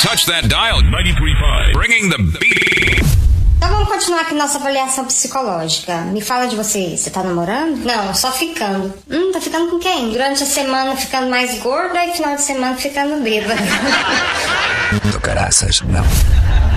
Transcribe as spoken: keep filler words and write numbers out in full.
touch that dial. ninety-three point five. Bringing the beat. Então vamos continuar aqui nossa avaliação psicológica. Me fala de você. Você tá namorando? Não, só ficando. Hum, tá ficando com quem? Durante a semana ficando mais gorda e final de semana ficando bêbada. Do caraças, não.